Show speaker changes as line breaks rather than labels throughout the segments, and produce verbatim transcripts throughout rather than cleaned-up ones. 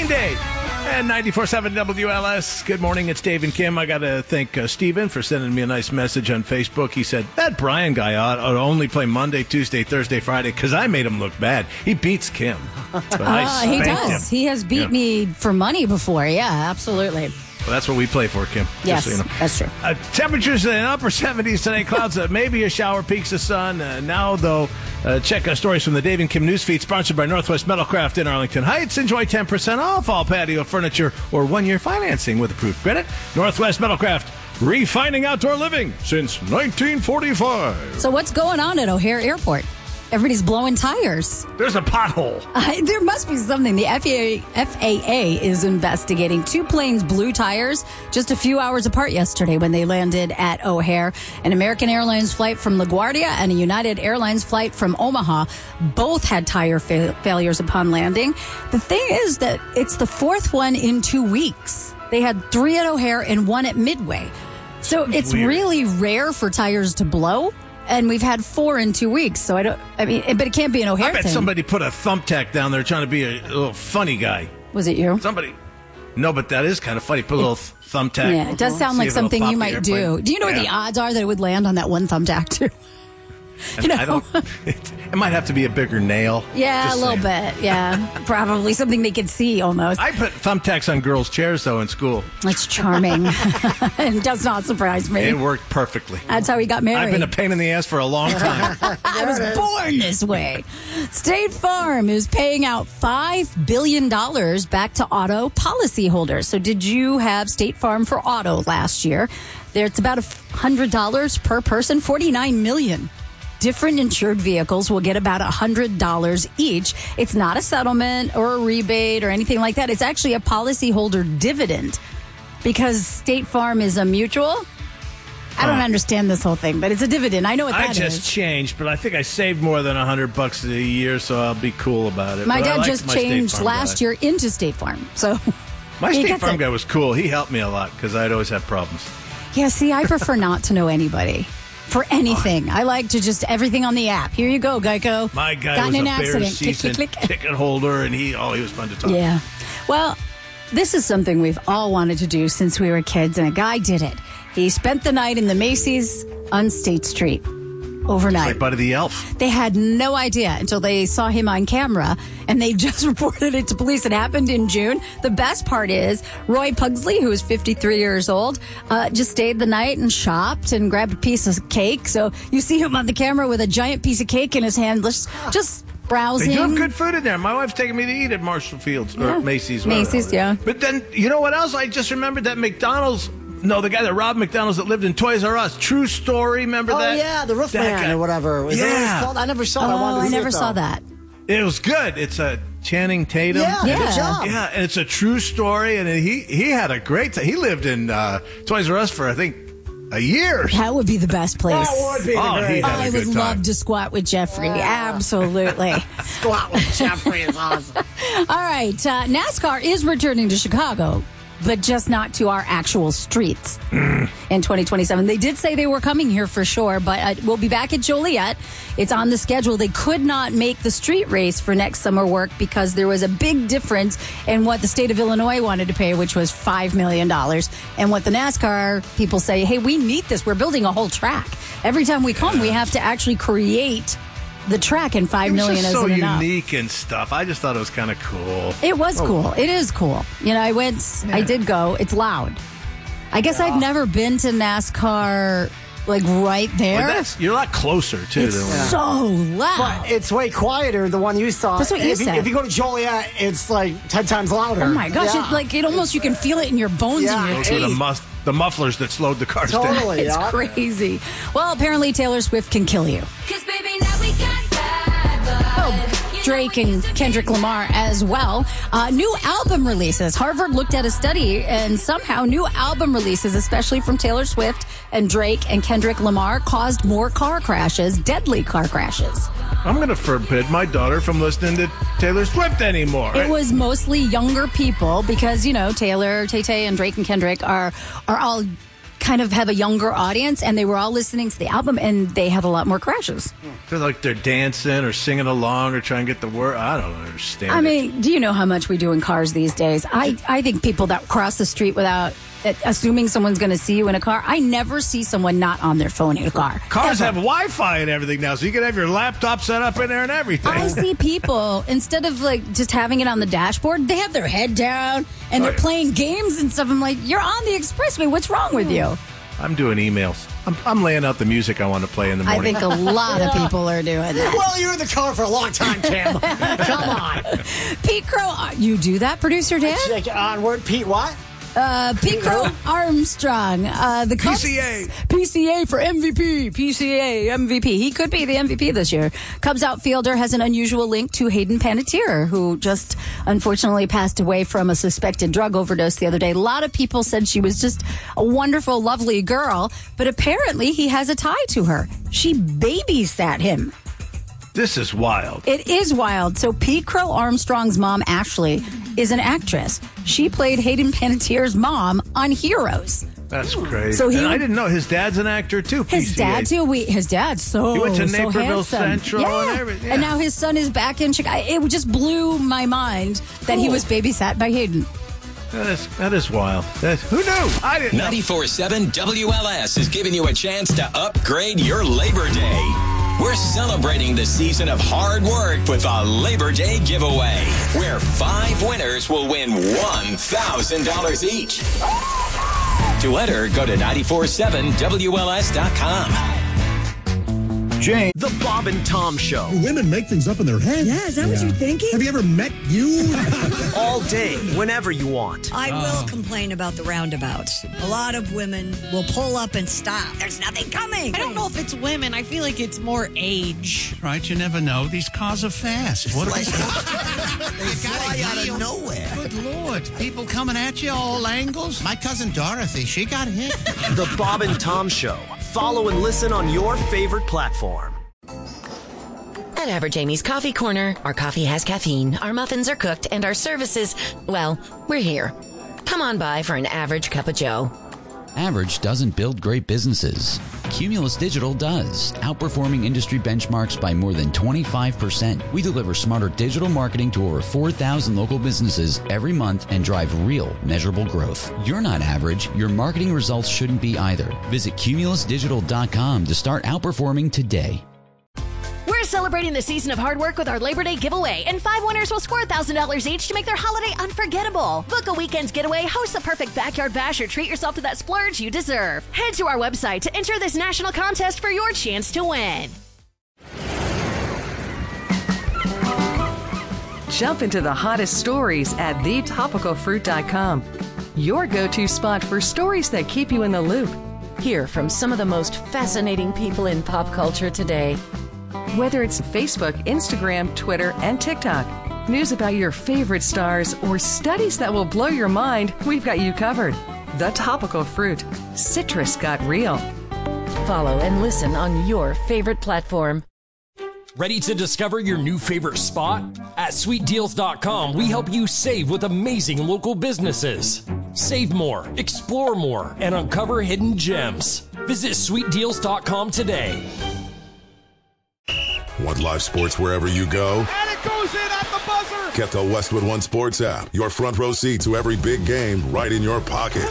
Green Day. And ninety-four point seven W L S. Good morning, it's Dave and Kim. I got to thank uh, Steven for sending me a nice message on Facebook. He said, that Brian guy ought to only play Monday, Tuesday, Thursday, Friday, because I made him look bad. He beats Kim. But I
uh, he does.
Him.
He has beat yeah. me for money before. Yeah, absolutely.
Well, that's what we play for, Kim.
Yes,
so you know.
That's true.
Uh, temperatures in the upper seventies today. Clouds, uh, maybe a shower, peaks of sun. Uh, now, though, uh, check uh, stories from the Dave and Kim newsfeed, sponsored by Northwest Metalcraft in Arlington Heights. Enjoy ten percent off all patio furniture or one-year financing with approved credit. Northwest Metalcraft, refining outdoor living since nineteen forty-five.
So what's going on at O'Hare Airport? Everybody's blowing tires.
There's a pothole.
Uh, there must be something. The F A A, F A A is investigating. Two planes blew tires just a few hours apart yesterday when they landed at O'Hare. An American Airlines flight from LaGuardia and a United Airlines flight from Omaha both had tire fa- failures upon landing. The thing is that it's the fourth one in two weeks. They had three at O'Hare and one at Midway. So it's
Weird.
really rare for tires to blow. And we've had four in two weeks, so I don't. I mean, but it can't be an O'Hare
I bet
thing.
somebody put a thumbtack down there trying to be a, a little funny guy.
Was it you?
Somebody. No, but that is kind of funny. Put a little th- thumbtack.
Yeah, it does sound like something you might do. Do you know
yeah.
what the odds are that it would land on that one thumbtack too? You know?
I don't. It, it might have to be a bigger nail.
Yeah,
Just
a little
saying.
bit. Yeah, probably something they could see almost.
I put thumbtacks on girls' chairs though in school.
That's charming. It does not surprise me.
It worked perfectly.
That's how he got married.
I've been a pain in the ass for a long time.
I was born this way. State Farm is paying out five billion dollars back to auto policyholders. So did you have State Farm for auto last year? There, it's about one hundred dollars per person, forty-nine million dollars. Different insured vehicles will get about one hundred dollars each. It's not a settlement or a rebate or anything like that. It's actually a policyholder dividend because State Farm is a mutual. I don't understand this whole thing, but it's a dividend. I know what that
I
is.
I just changed, but I think I saved more than one hundred bucks a year, so I'll be cool about it.
My
but
dad just
my
changed
State Farm
last
guy.
year into State Farm. So
My
he
State
gets
Farm
it.
guy was cool. He helped me a lot because I'd always have problems.
Yeah, see, I prefer not to know anybody. For anything. I like to just everything on the app. Here you go, Geico.
My guy
Got
was
in
a
an
Bears
accident. Click,
season
click, click.
ticket holder, and he oh, he was fun to talk to.
Yeah. Well, this is something we've all wanted to do since we were kids, and a guy did it. He spent the night in the Macy's on State Street overnight.
Like Buddy the Elf.
They had no idea until they saw him on camera, and they just reported it to police. It happened in June. The best part is Roy Pugsley, who is fifty-three years old, uh, just stayed the night and shopped and grabbed a piece of cake. So you see him on the camera with a giant piece of cake in his hand, just, just browsing.
They do have good food in there. My wife's taking me to eat at Marshall Fields or
Yeah.
Macy's.
Macy's,
whatever.
yeah.
But then, you know what else? I just remembered that McDonald's. No, the guy that robbed McDonald's that lived in Toys R Us. True story, remember
Oh,
that?
yeah, the Roof
That
Man
guy.
or whatever. Was that what
Yeah.
it's called? I never saw it.
Oh,
I wanted to
I
see
never
it,
saw
though.
that.
It was good. It's a Channing Tatum.
Yeah,
Yeah.
good job.
Yeah, and it's a true story, and he he had a great time. He lived in uh, Toys R Us for, I think, a year.
That would be the best place.
That would be
Oh,
the
he
great.
had a
I
good
would
time.
love to squat with Jeffrey. Absolutely.
Squat with Jeffrey is awesome.
All right. Uh, NASCAR is returning to Chicago, but just not to our actual streets in twenty twenty-seven. They did say they were coming here for sure, but uh, we'll be back at Joliet. It's on the schedule. They could not make the street race for next summer work because there was a big difference in what the state of Illinois wanted to pay, which was five million dollars, and what the NASCAR people say, hey, we need this. We're building a whole track. Every time we come, we have to actually create the track, and five
It was
million
just so
isn't enough.
unique and stuff. I just thought it was kind of cool.
It was cool. It is cool. You know, I went, I did go. It's loud. I guess I've never been to NASCAR, like, right there.
But that's, you're a lot closer, too.
It's
than when-
so loud.
But it's way quieter, the one you saw.
That's what you
if
said.
You, if you go to Joliet, it's like ten times louder.
Oh, my gosh.
Yeah.
It, like, it almost, you can feel it in your bones
Yeah,
and your
Those were the,
teeth.
mus- the mufflers that slowed the cars down.
Totally,
It's
yeah.
crazy. Well, apparently Taylor Swift can kill you.
Cause baby, now we got bad blood.
Oh, Drake and Kendrick Lamar as well. Uh, new album releases. Harvard looked at a study, and somehow new album releases, especially from Taylor Swift and Drake and Kendrick Lamar, caused more car crashes, deadly car crashes.
I'm going to forbid my daughter from listening to Taylor Swift anymore.
It was mostly younger people because, you know, Taylor, Tay-Tay, and Drake and Kendrick are are all kind of have a younger audience, and they were all listening to the album, and they had a lot more crashes.
They're like they're dancing or singing along or trying to get the word. I don't understand.
I
it.
mean, do you know how much we do in cars these days? I, I think people that cross the street without uh, assuming someone's going to see you in a car, I never see someone not on their phone in a car.
Cars
Ever.
have Wi-Fi and everything now, so you can have your laptop set up in there and everything.
I see people, instead of like just having it on the dashboard, they have their head down and they're
Oh, yeah.
playing games and stuff. I'm like, you're on the expressway. What's wrong with you?
I'm doing emails. I'm, I'm laying out the music I want to play in the
I
morning.
think a lot of people are doing that.
Well, you're in the car for a long time, Kim. Come on.
Pete Crow, uh, you do that, producer Dan?
Check it onward. Pete, what?
Uh, Pete Crow Armstrong, uh, the Cubs,
P C A.
P C A for M V P, P C A M V P. He could be the M V P this year. Cubs outfielder has an unusual link to Hayden Panettiere, who just unfortunately passed away from a suspected drug overdose the other day. A lot of people said she was just a wonderful, lovely girl, but apparently he has a tie to her. She babysat him.
This is wild.
It is wild. So Pete Crow Armstrong's mom, Ashley, is an actress. She played Hayden Panettiere's mom on Heroes.
That's crazy.
So he
and I
would-
didn't know his dad's an actor too.
His
P C A.
dad too. We, his dad's so
He went to
so
Naperville
handsome.
Central
yeah.
and everything, yeah.
And now his son is back in Chicago. It just blew my mind that he
Cool.
was babysat by Hayden.
That is that is wild. That, who knew? I didn't know.
ninety-four point seven W L S is giving you a chance to upgrade your Labor Day. We're celebrating the season of hard work with a Labor Day giveaway, where five winners will win one thousand dollars each. To enter, go to nine four seven W L S dot com.
Jane.
The Bob and Tom Show.
Women make things up in their head.
Yeah, is that what you're thinking?
Have you ever met you?
All day, whenever you want.
I will complain about the roundabouts. A lot of women will pull up and stop. There's nothing coming.
I don't know if it's women. I feel like it's more age.
Right, you never know. These cars are fast. What
Like,
are
they fly out of nowhere.
Good Lord. People coming at you all angles. My cousin Dorothy, she got hit.
The Bob and Tom Show. Follow and listen on your favorite platform.
At Average Amy's Coffee Corner, our coffee has caffeine, our muffins are cooked, and our services, well, we're here. Come on by for an average cup of joe.
Average doesn't build great businesses. Cumulus Digital does, outperforming industry benchmarks by more than twenty-five percent. We deliver smarter digital marketing to over four thousand local businesses every month and drive real, measurable growth. You're not average. Your marketing results shouldn't be either. Visit cumulus digital dot com to start outperforming today.
We're celebrating the season of hard work with our Labor Day giveaway, and five winners will score one thousand dollars each to make their holiday unforgettable. Book a weekend's getaway, host the perfect backyard bash, or treat yourself to that splurge you deserve. Head to our website to enter this national contest for your chance to win.
Jump into the hottest stories at the topical fruit dot com. Your go-to spot for stories that keep you in the loop.
Hear from some of the most fascinating people in pop culture today.
Whether it's Facebook, Instagram, Twitter, and TikTok, news about your favorite stars, or studies that will blow your mind, we've got you covered. The Topical Fruit. Citrus got real.
Follow and listen on your favorite platform.
Ready to discover your new favorite spot? At sweet deals dot com, we help you save with amazing local businesses. Save more, explore more, and uncover hidden gems. Visit sweet deals dot com today.
Want live sports wherever you go?
And it goes in at the buzzer!
Get the Westwood One Sports app. Your front row seat to every big game right in your pocket.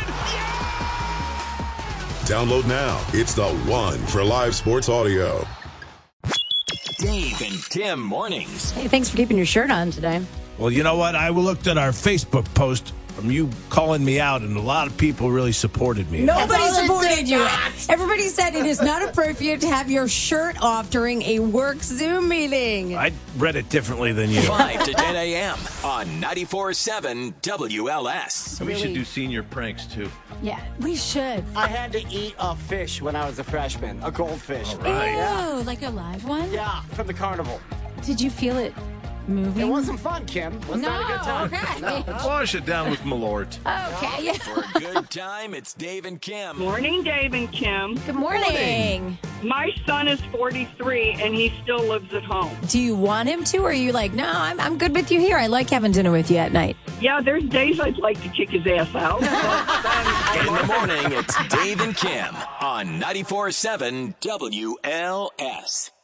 Download now. It's the one for live sports audio.
Dave and Tim mornings.
Hey, thanks for keeping your shirt on today.
Well, you know what? I looked at our Facebook post from you calling me out, and a lot of people really supported me.
Nobody supported you. Everybody said it is not appropriate to have your shirt off during a work Zoom meeting.
I read it differently than you.
five to ten a.m. on ninety-four point seven W L S.
We should do senior pranks, too.
Yeah, we should.
I had to eat a fish when I was a freshman, a goldfish.
All right.
Ew, like a live one?
Yeah, from the carnival.
Did you feel it Moving.
It wasn't fun, Kim. Was
No,
not a good time.
okay.
No.
Wash it down with Malort.
Okay. Yeah.
For a good time, it's Dave and Kim.
Morning, Dave and Kim.
Good morning.
My son is forty-three, and he still lives at home.
Do you want him to, or are you like, no, I'm, I'm good with you here. I like having dinner with you at night.
Yeah, there's days I'd like to kick his ass out.
In the morning, it's Dave and Kim on ninety-four point seven W L S.